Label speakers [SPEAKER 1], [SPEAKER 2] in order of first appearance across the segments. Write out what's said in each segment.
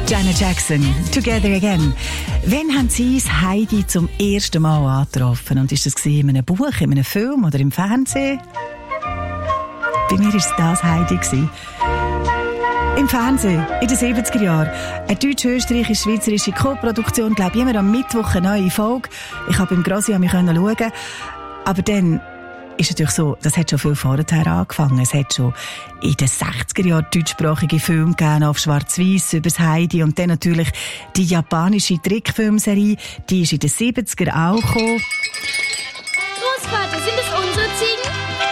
[SPEAKER 1] Janet Jackson, Together Again. Wann haben Sie das Heidi zum ersten Mal angetroffen? Und ist das in einem Buch, in einem Film oder im Fernsehen? Bei mir war es das Heidi. Im Fernsehen, in den 70er Jahren. Eine deutsch-österreichisch-schweizerische Co-Produktion, glaube ich, immer am Mittwoch eine neue Folge. Ich konnte beim Grossi an mich schauen. Aber dann ist natürlich so, das hat schon viel vorher angefangen. Es hat schon in den 60er Jahren deutschsprachige Filme gegeben, auf Schwarz-Weiß, über das Heidi. Und dann natürlich die japanische Trickfilmserie, die ist in den 70er auch gekommen.
[SPEAKER 2] Großvater, sind es unsere Ziegen?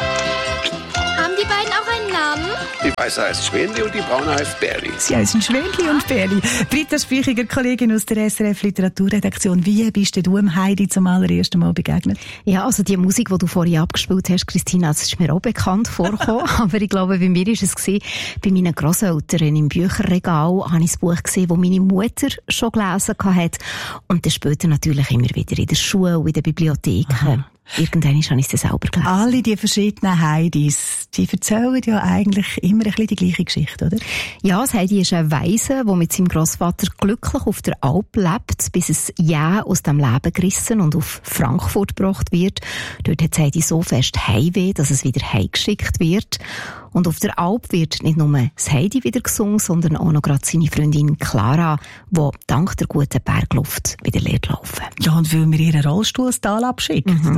[SPEAKER 2] Haben die beiden auch einen Namen?
[SPEAKER 3] Die Weiße heißt Schwänli und die Braune heißt Berli.
[SPEAKER 1] Sie heißen Schwänli und Berli. Britta Speichiger, Kollegin aus der SRF Literaturredaktion. Wie bist du dem Heidi zum allerersten Mal begegnet?
[SPEAKER 4] Ja, also die Musik, die du vorhin abgespielt hast, Christina, das ist mir auch bekannt vorgekommen. Aber ich glaube, bei mir war es bei meinen Grosseltern im Bücherregal habe ich ein Buch gesehen, das meine Mutter schon gelesen hat. Und dann später natürlich immer wieder in der Schule und in der Bibliothek. Aha. Irgendwann habe ich es selber gelesen.
[SPEAKER 1] Alle die verschiedenen Heidis, die erzählen ja eigentlich immer ein bisschen die gleiche Geschichte, oder?
[SPEAKER 4] Ja, das Heidi ist ein Waise, der mit seinem Grossvater glücklich auf der Alp lebt, bis es jäh aus dem Leben gerissen und auf Frankfurt gebracht wird. Dort hat das Heidi so fest Heimweh, dass es wieder heimgeschickt wird. Und auf der Alp wird nicht nur das Heidi wieder gesungen, sondern auch noch gerade seine Freundin Clara, die dank der guten Bergluft wieder lernt laufen.
[SPEAKER 1] Ja, und weil wir ihren Rollstuhl ins Tal abschicken.
[SPEAKER 4] Mhm,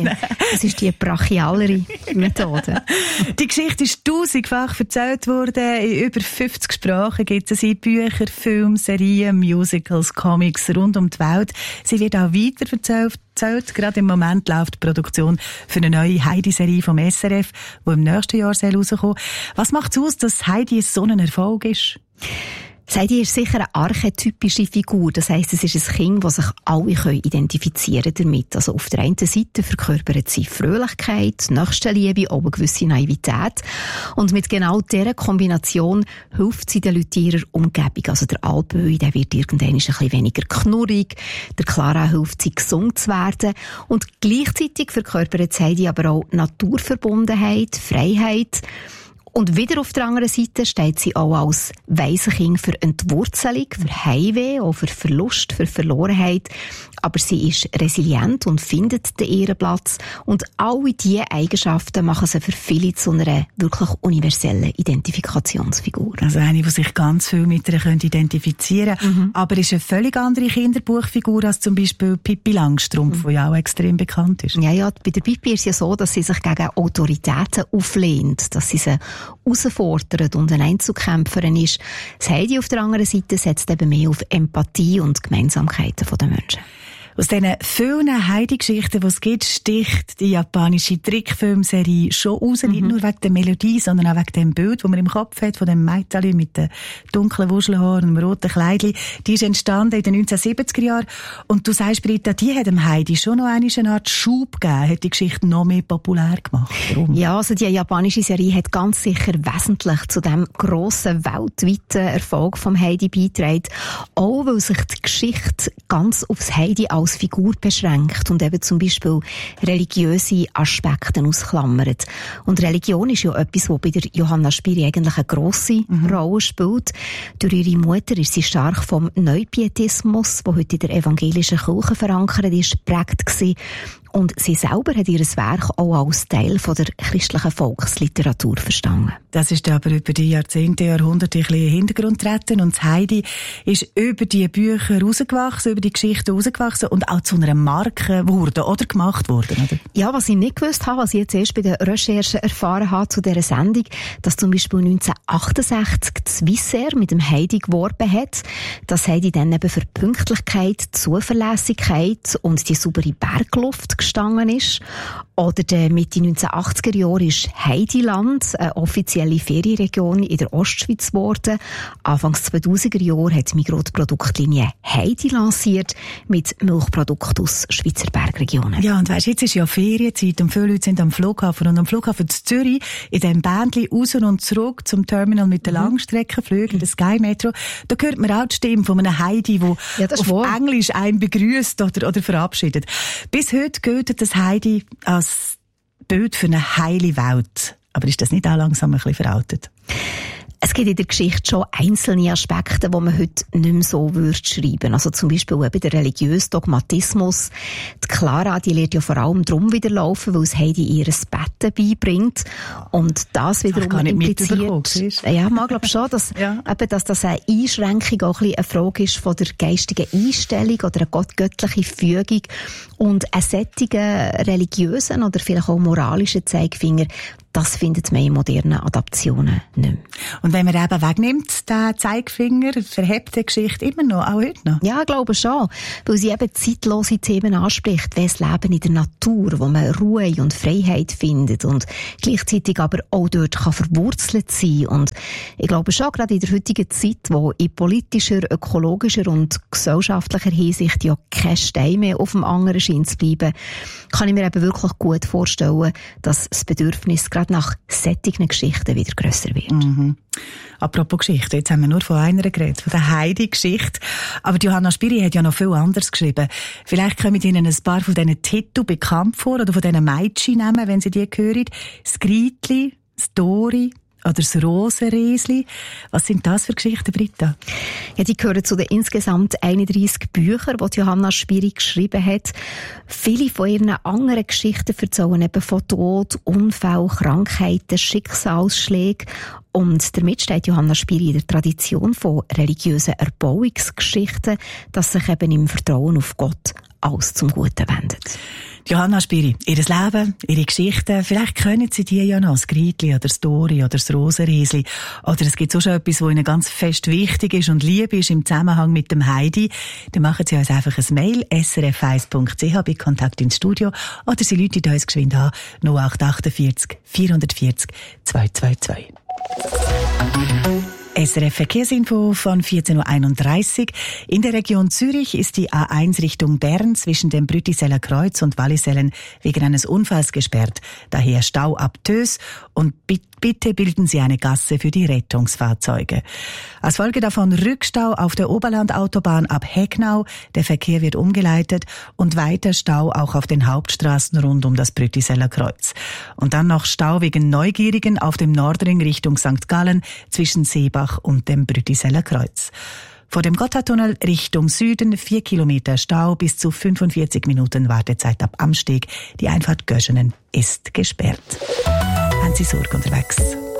[SPEAKER 4] das ist die brachialere Methode.
[SPEAKER 1] Die Geschichte ist tausendfach erzählt worden. In über 50 Sprachen gibt es Bücher, Filme, Serien, Musicals, Comics rund um die Welt. Sie wird auch weiter erzählt. Gerade im Moment läuft die Produktion für eine neue Heidi-Serie vom SRF, die im nächsten Jahr rauskommen soll. Was macht es aus, dass Heidi so ein Erfolg ist?
[SPEAKER 4] Heidi ist sicher eine archetypische Figur. Das heisst, es ist ein Kind, das sich alle identifizieren damit. Also auf der einen Seite verkörpert sie Fröhlichkeit, Nächstenliebe, auch eine gewisse Naivität. Und mit genau dieser Kombination hilft sie den Leuten ihrer Umgebung. Also der Alpöhi, der wird irgendwann ein bisschen weniger knurrig. Der Clara hilft sie, gesund zu werden. Und gleichzeitig verkörpert Heidi aber auch Naturverbundenheit, Freiheit. Und wieder auf der anderen Seite steht sie auch als Waisenkind für Entwurzelung, für Heimweh, auch für Verlust, für Verlorenheit. Aber sie ist resilient und findet den ihren Platz. Und alle diese Eigenschaften machen sie für viele zu einer wirklich universellen Identifikationsfigur.
[SPEAKER 1] Also eine, die sich ganz viel mit ihr identifizieren können. Aber ist eine völlig andere Kinderbuchfigur als zum Beispiel Pippi Langstrumpf, die ja auch extrem bekannt ist.
[SPEAKER 4] Ja, bei der Pippi ist es ja so, dass sie sich gegen Autoritäten auflehnt, dass sie sie herausfordert und eine Einzelkämpferin ist. Das Heidi auf der anderen Seite setzt eben mehr auf Empathie und Gemeinsamkeiten der Menschen.
[SPEAKER 1] Aus diesen vielen Heidi-Geschichten, die es gibt, sticht die japanische Trickfilmserie schon raus. Nicht nur wegen der Melodie, sondern auch wegen dem Bild, das man im Kopf hat, von dem Mädchen mit den dunklen Wuschelhaaren und dem roten Kleidchen. Die ist entstanden in den 1970er Jahren. Und du sagst, Britta, die hat dem Heidi schon noch eine Art Schub gegeben, hat die Geschichte noch mehr populär gemacht. Warum?
[SPEAKER 4] Ja, also die japanische Serie hat ganz sicher wesentlich zu dem grossen weltweiten Erfolg vom Heidi beigetragen. Auch weil sich die Geschichte ganz aufs Heidi als Figur beschränkt und eben zum Beispiel religiöse Aspekte ausklammert. Und Religion ist ja etwas, was bei der Johanna Spyri eigentlich eine grosse Rolle spielt. Durch ihre Mutter ist sie stark vom Neupietismus, der heute in der evangelischen Kirche verankert ist, geprägt gewesen. Und sie selber hat ihr Werk auch als Teil von der christlichen Volksliteratur verstanden.
[SPEAKER 1] Das ist aber über die Jahrzehnte, Jahrhunderte ein bisschen in den Hintergrund getreten. Und das Heidi ist über die Bücher rausgewachsen, über die Geschichten rausgewachsen und auch zu einer Marke wurde oder gemacht worden, oder?
[SPEAKER 4] Ja, was ich nicht gewusst habe, was ich jetzt erst bei den Recherchen erfahren habe zu dieser Sendung, dass zum Beispiel 1968 Swissair mit dem Heidi geworben hat, dass Heidi dann eben für Pünktlichkeit, Zuverlässigkeit und die saubere Bergluft gestanden ist. Oder der Mitte 1980er Jahre ist Heidiland eine offizielle Ferienregion in der Ostschweiz geworden. Anfangs 2000er Jahre hat Migros die Produktlinie Heidi lanciert mit Milchprodukten aus Schweizer Bergregionen.
[SPEAKER 1] Ja, und weisst, jetzt ist ja Ferienzeit und viele Leute sind am Flughafen. Und am Flughafen zu Zürich, in dem Bändchen raus und zurück zum Terminal mit den Langstreckenflügen, der Sky Metro, da hört man auch die Stimme von einem Heidi, der auf Englisch einen begrüßt oder verabschiedet. Bis heute gilt das Heidi als Bild für eine heile Welt. Aber ist das nicht auch langsam ein bisschen veraltet?
[SPEAKER 4] Es gibt in der Geschichte schon einzelne Aspekte, die man heute nicht mehr so schreiben würde. Also zum Beispiel eben der religiöse Dogmatismus. Die Clara, die lernt ja vor allem darum wieder laufen, weil es Heidi ihr Betten beibringt. Und das wiederum impliziert... Ja, man glaube schon, dass, eben, dass das eine Einschränkung auch ein bisschen eine Frage ist von der geistigen Einstellung oder eine göttliche Fügung. Und einen solchen religiösen oder vielleicht auch moralischen Zeigefinger, das findet man in modernen Adaptionen nicht mehr.
[SPEAKER 1] Und wenn man eben wegnimmt, den Zeigefinger, verhebt die Geschichte immer noch, auch heute noch?
[SPEAKER 4] Ja, ich glaube schon. Weil sie eben zeitlose Themen anspricht, wie das Leben in der Natur, wo man Ruhe und Freiheit findet und gleichzeitig aber auch dort kann verwurzelt sein. Und ich glaube schon, gerade in der heutigen Zeit, wo in politischer, ökologischer und gesellschaftlicher Hinsicht ja kein Stein mehr auf dem anderen scheint zu bleiben, kann ich mir eben wirklich gut vorstellen, dass das Bedürfnis gerade nach solchen Geschichten wieder grösser wird.
[SPEAKER 1] Mhm. Apropos Geschichte, jetzt haben wir nur von einer geredet, von der Heidi-Geschichte. Aber Johanna Spyri hat ja noch viel anderes geschrieben. Vielleicht kommen Ihnen ein paar von diesen Titeln bekannt vor oder von diesen Mädchennamen, wenn Sie die hören. Das Gritli, das Dori oder das Rosenriesli. Was sind das für Geschichten, Britta?
[SPEAKER 4] Ja, die gehören zu den insgesamt 31 Büchern, die Johanna Spyri geschrieben hat. Viele von ihren anderen Geschichten erzählen eben von Tod, Unfällen, Krankheiten, Schicksalsschlägen. Und damit steht Johanna Spyri in der Tradition von religiösen Erbauungsgeschichten, dass sich eben im Vertrauen auf Gott alles zum Guten wendet.
[SPEAKER 1] Johanna Spyri, ihr Leben, ihre Geschichten, vielleicht können Sie die ja noch, das Gritli oder das Dori oder das Rosenriesli. Oder es gibt auch schon etwas, was Ihnen ganz fest wichtig ist und lieb ist im Zusammenhang mit dem Heidi. Dann machen Sie uns einfach ein Mail, srf1.ch bei Kontakt ins Studio, oder Sie rufen uns geschwind an, 0848 440 222. SRF Verkehrsinfo von 14.31 Uhr. In der Region Zürich ist die A1 Richtung Bern zwischen dem Brüttiseller Kreuz und Wallisellen wegen eines Unfalls gesperrt. Daher Stau ab Tös und bitte bilden Sie eine Gasse für die Rettungsfahrzeuge. Als Folge davon Rückstau auf der Oberlandautobahn ab Hecknau. Der Verkehr wird umgeleitet und weiter Stau auch auf den Hauptstraßen rund um das Brüttiseller Kreuz. Und dann noch Stau wegen Neugierigen auf dem Nordring Richtung St. Gallen zwischen Seebach und dem Brüttiseller Kreuz. Vor dem Gotthardtunnel Richtung Süden 4 Kilometer Stau, bis zu 45 Minuten Wartezeit ab Amsteg. Die Einfahrt Göschenen ist gesperrt. Haben Sie Sorge unterwegs?